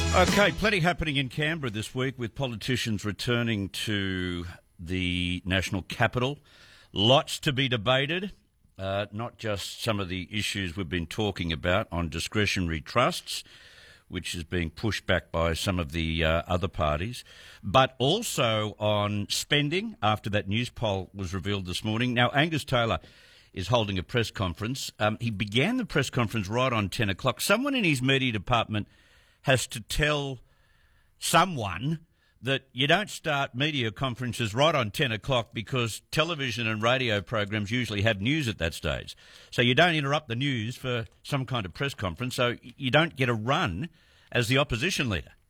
Okay, plenty happening in Canberra this week with politicians returning to the national capital. Lots to be debated, not just some of the issues we've been talking about on discretionary trusts, which is being pushed back by some of the other parties, but also on spending after that news poll was revealed this morning. Now, Angus Taylor is holding a press conference. He began the press conference right on 10 o'clock. Someone in his media department has to tell someone that you don't start media conferences right on 10 o'clock because television and radio programs usually have news at that stage. So you don't interrupt the news for some kind of press conference, so you don't get a run as the opposition leader.